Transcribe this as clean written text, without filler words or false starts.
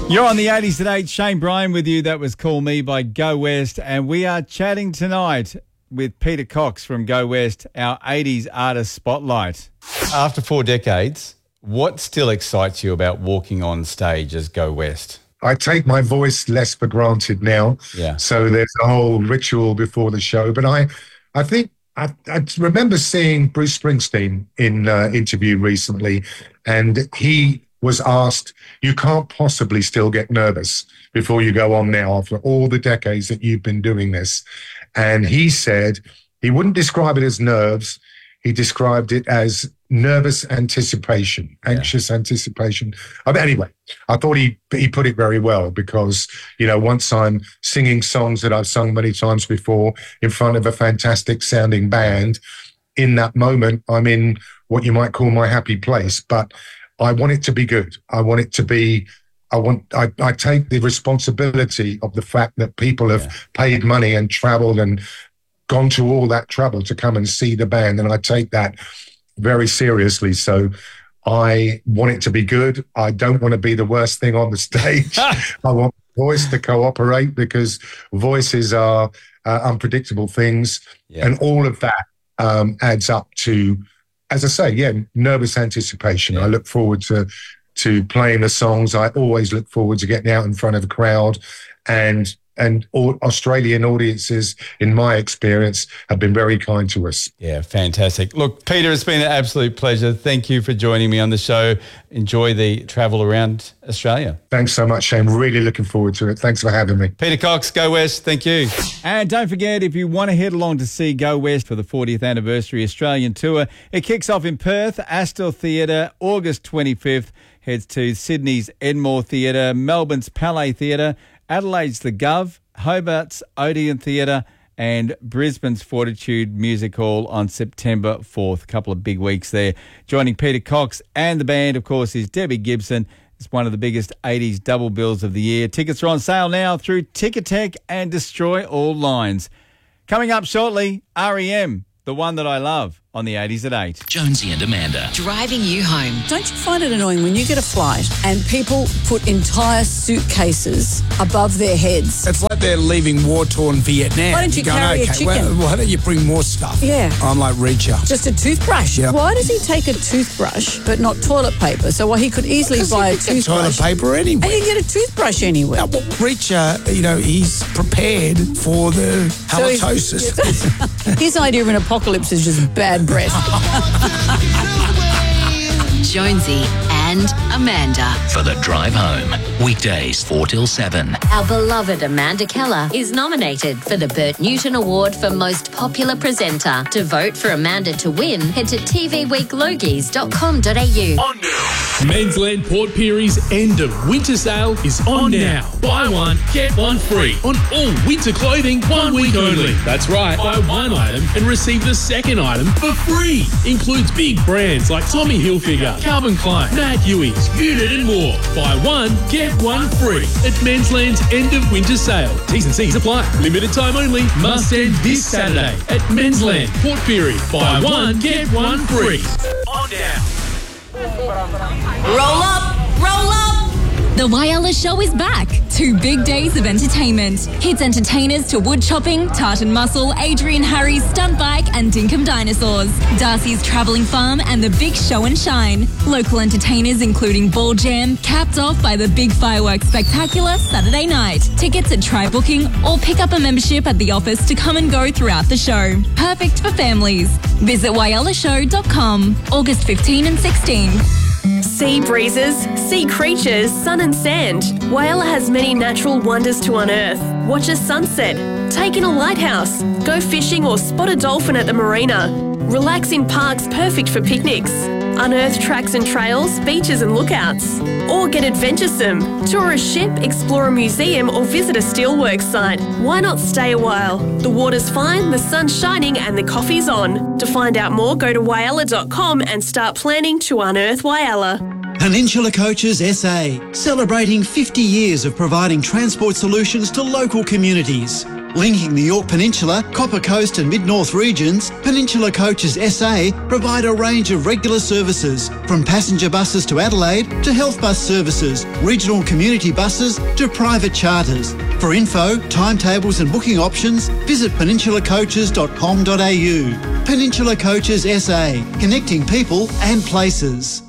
You're on the 80s at 8. Shane Bryan with you. That was Call Me by Go West. And we are chatting tonight with Peter Cox from Go West, our 80s artist spotlight. After 4 decades, what still excites you about walking on stage as Go West? I take my voice less for granted now. Yeah. So there's a whole ritual before the show. But I think I remember seeing Bruce Springsteen in an interview recently, and he was asked, you can't possibly still get nervous before you go on now after all the decades that you've been doing this. And he said he wouldn't describe it as nerves. He described it as nervous anticipation, anxious anticipation. Anyway, I thought he put it very well because, you know, once I'm singing songs that I've sung many times before in front of a fantastic sounding band, in that moment, I'm in what you might call my happy place. But I want it to be good. I want it to be, I take the responsibility of the fact that people have paid money and traveled and gone to all that trouble to come and see the band. And I take that very seriously. So I want it to be good. I don't want to be the worst thing on the stage. I want voice to cooperate because voices are unpredictable things. Yeah. And all of that adds up to, as I say, nervous anticipation. Yeah. I look forward to playing the songs. I always look forward to getting out in front of a crowd, and all Australian audiences, in my experience, have been very kind to us. Yeah, fantastic. Look, Peter, it's been an absolute pleasure. Thank you for joining me on the show. Enjoy the travel around Australia. Thanks so much, Shane. Really looking forward to it. Thanks for having me. Peter Cox, Go West. Thank you. And don't forget, if you want to head along to see Go West for the 40th anniversary Australian tour, it kicks off in Perth, Astor Theatre, August 25th. Heads to Sydney's Enmore Theatre, Melbourne's Palais Theatre, Adelaide's The Gov, Hobart's Odeon Theatre, and Brisbane's Fortitude Music Hall on September 4th. A couple of big weeks there. Joining Peter Cox and the band, of course, is Debbie Gibson. It's one of the biggest 80s double bills of the year. Tickets are on sale now through Ticketek and Destroy All Lines. Coming up shortly, REM, The One That I Love, on the 80s at 8. Jonesy and Amanda. Driving you home. Don't you find it annoying when you get a flight and people put entire suitcases above their heads? It's like they're leaving war-torn Vietnam. Why don't you carry a chicken? Well, why don't you bring more stuff? Yeah. I'm like Reacher. Just a toothbrush? Yeah. Why does he take a toothbrush but not toilet paper? So he could easily buy a toothbrush. Toilet paper anywhere. And you can get a toothbrush anywhere. Well, Reacher, he's prepared for the halitosis. His idea of an apocalypse is just bad breath. Jonesy and Amanda. For the drive home. Weekdays 4 till 7. Our beloved Amanda Keller is nominated for the Bert Newton Award for Most Popular Presenter. To vote for Amanda to win, head to tvweeklogies.com.au. On now. Mensland Port Perie's end of winter sale is on now. Buy one, get one free on all winter clothing 1 week only. That's right, buy one item and receive the second item for free. Includes big brands like Tommy Hilfiger, Calvin Klein, Matt Ewing's, Unit and more. Buy one, get one free at Mensland's end of winter sale. T's and C's apply. Limited time only. Must end this Saturday at Mensland Port Pirie. Buy one, get one free. On now. Roll up, roll up. The Whyalla Show is back. 2 big days of entertainment. Hits entertainers to wood chopping, Tartan Muscle, Adrian Harry's stunt bike and Dinkum Dinosaurs, Darcy's Travelling Farm and the Big Show and Shine. Local entertainers including Ball Jam, capped off by the Big Fireworks Spectacular Saturday night. Tickets at Try Booking or pick up a membership at the office to come and go throughout the show. Perfect for families. Visit whyallashow.com, August 15 and 16. Sea breezes, sea creatures, sun and sand. Whyalla has many natural wonders to unearth. Watch a sunset, take in a lighthouse, go fishing or spot a dolphin at the marina. Relax in parks perfect for picnics. Unearth tracks and trails, beaches and lookouts. Or get adventuresome. Tour a ship, explore a museum or visit a steelworks site. Why not stay a while? The water's fine, the sun's shining and the coffee's on. To find out more, go to whyalla.com and start planning to unearth Whyalla. Peninsula Coaches SA, celebrating 50 years of providing transport solutions to local communities. Linking the Yorke Peninsula, Copper Coast and Mid-North regions, Peninsula Coaches SA provide a range of regular services, from passenger buses to Adelaide to health bus services, regional community buses to private charters. For info, timetables and booking options, visit peninsulacoaches.com.au. Peninsula Coaches SA, connecting people and places.